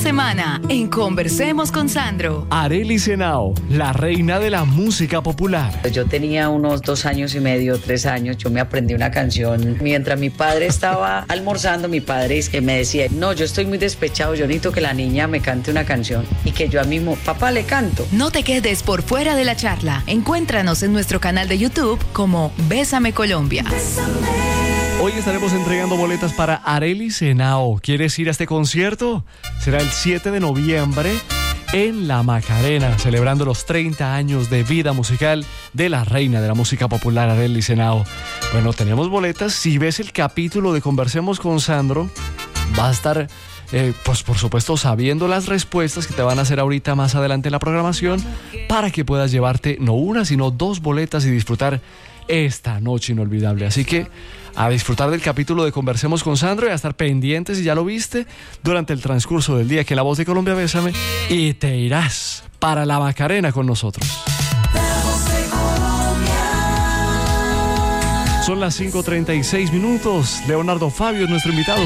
semana en Conversemos con Sandro. Arelis Henao, la reina de la música popular. Yo tenía unos 2 años y medio, 3 años, yo me aprendí una canción. Mientras mi padre estaba almorzando, mi padre me decía, no, yo estoy muy despechado, yo necesito que la niña me cante una canción. Y que yo a mismo, papá, le canto. No te quedes por fuera de la charla. Encuéntranos en nuestro canal de YouTube como Bésame Colombia. Hoy estaremos entregando boletas para Arelis Henao. ¿Quieres ir a este concierto? Será el 7 de noviembre en La Macarena, celebrando los 30 años de vida musical de la reina de la música popular, Arelis Henao. Bueno, tenemos boletas. Si ves el capítulo de Conversemos con Sandro, va a estar, pues por supuesto, sabiendo las respuestas que te van a hacer ahorita más adelante en la programación, para que puedas llevarte no una, sino 2 boletas y disfrutar esta noche inolvidable. Así que a disfrutar del capítulo de Conversemos con Sandro y a estar pendientes, si ya lo viste, durante el transcurso del día, que en La Voz de Colombia Bésame, y te irás para La Macarena con nosotros. Son las 5:36. Leonardo Fabio es nuestro invitado.